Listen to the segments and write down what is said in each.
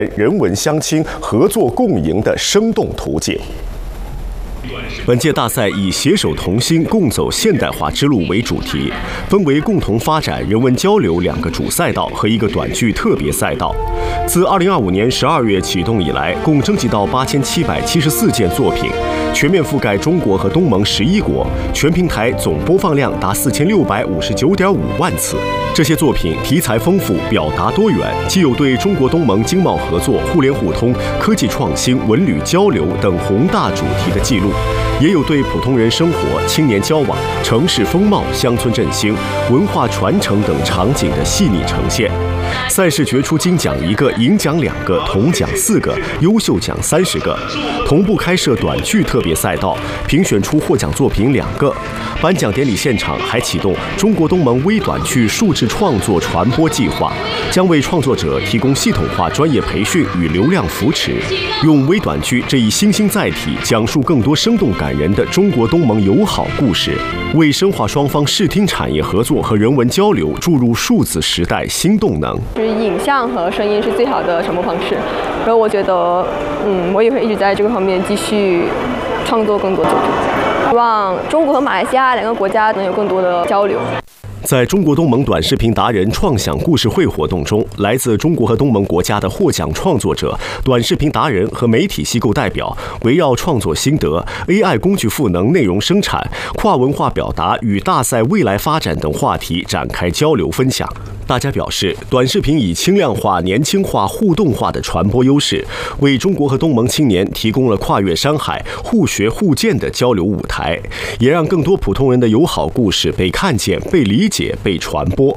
人文相亲、合作共赢的生动图解。本届大赛以携手同心，共走现代化之路为主题，分为共同发展人文交流2个主赛道和1个短剧特别赛道。自2025年12月启动以来，共征集到8774件作品，全面覆盖中国和东盟11国，全平台总播放量达4659.5万次。这些作品题材丰富，表达多元，既有对中国东盟经贸合作、互联互通、科技创新、文旅交流等宏大主题的记录，也有对普通人生活、青年交往、城市风貌、乡村振兴、文化传承等场景的细腻呈现。赛事决出金奖1个，银奖2个，铜奖4个，优秀奖30个。同步开设短剧特别赛道，评选出获奖作品2个。颁奖典礼现场还启动中国东盟微短剧数字创作传播计划，将为创作者提供系统化专业培训与流量扶持，用微短剧这一新兴载体，讲述更多生动感人的中国东盟友好故事，为深化双方视听产业合作和人文交流注入数字时代新动能。 就是影像和声音是最好的传播方式，然后我觉得，我也会一直在这个方面继续创作更多作品，希望中国和马来西亚2个国家能有更多的交流。 在中国东盟短视频达人创想故事会活动中，来自中国和东盟国家的获奖创作者、短视频达人和媒体机构代表，围绕创作心得、AI 工具赋能内容生产、跨文化表达与大赛未来发展等话题展开交流分享。大家表示，短视频以轻量化、年轻化、互动化的传播优势，为中国和东盟青年提供了跨越山海、互学互鉴的交流舞台，也让更多普通人的友好故事被看见、被理解、被传播。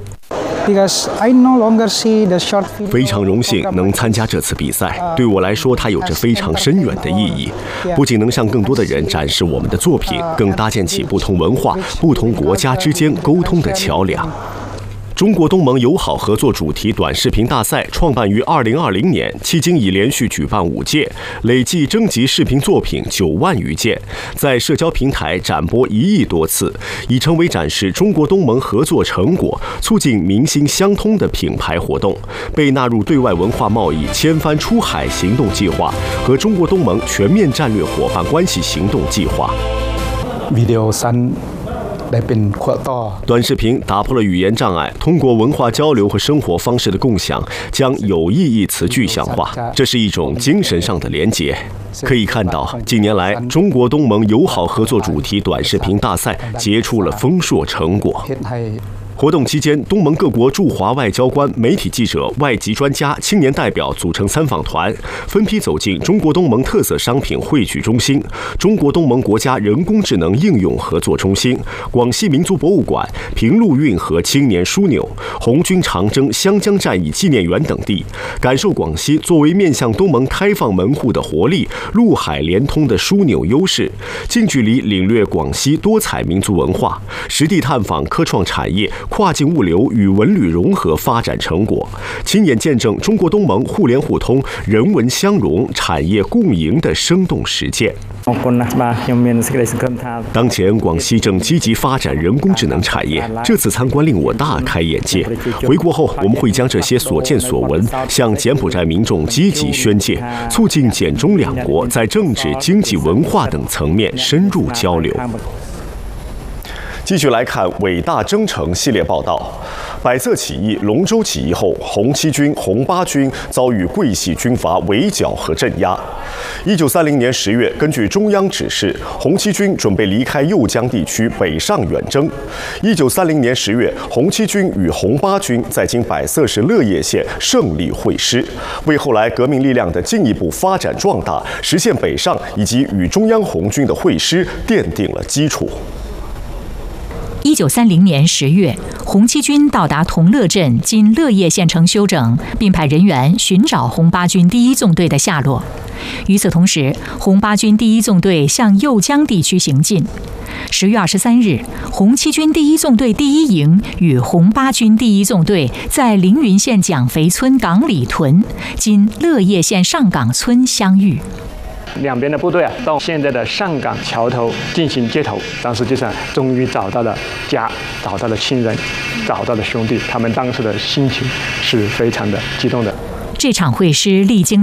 非常荣幸能参加这次比赛，对我来说，它有着非常深远的意义。不仅能向更多的人展示我们的作品，更搭建起不同文化、不同国家之间沟通的桥梁。中国东盟友好合作主题短视频大赛创办于2020年，迄今已连续举办5届，累计征集视频作品9万余件，在社交平台展播1亿多次，已成为展示中国东盟合作成果、促进民心相通的品牌活动，被纳入对外文化贸易千帆出海行动计划和中国东盟全面战略伙伴关系行动计划。短视频打破了语言障碍，通过文化交流和生活方式的共享，将有意义词具象化，这是一种精神上的连结。可以看到，近年来中国东盟友好合作主题短视频大赛结出了丰硕成果。活动期间，东盟各国驻华外交官、媒体记者、外籍专家、青年代表组成参访团，分批走进中国东盟特色商品汇聚中心、中国东盟国家人工智能应用合作中心、广西民族博物馆、平陆运河青年枢纽、红军长征湘江战役纪念园等地，感受广西作为面向东盟开放门户的活力、陆海连通的枢纽优势，近距离领略广西多彩民族文化，实地探访科创产业、跨境物流与文旅融合发展成果，亲眼见证中国东盟互联互通、人文相融、产业共赢的生动实践。当前，广西正积极发展人工智能产业，这次参观令我大开眼界。回国后，我们会将这些所见所闻向柬埔寨民众积极宣介，促进柬中2国在政治、经济、文化等层面深入交流。继续来看伟大征程系列报道。百色起义、龙舟起义后，红七军、红八军遭遇桂系军阀围剿和镇压。1930年10月，根据中央指示，红七军准备离开右江地区北上远征。1930年10月，红七军与红八军在今百色市乐业县胜利会师，为后来革命力量的进一步发展壮大、实现北上以及与中央红军的会师奠定了基础。 1930年10月，红七军到达同乐镇（今乐业县城）休整，并派人员寻找红八军第一纵队的下落。与此同时，红八军第一纵队向右江地区行进。10月23日，红七军第一纵队第一营与红八军第一纵队在凌云县蒋肥村港里屯（今乐业县上港村）相遇。 两边的部队到现在的上港桥头进行接头，当时就终于找到了家，找到了亲人，找到了兄弟，他们当时的心情是非常的激动的。 这场会师历经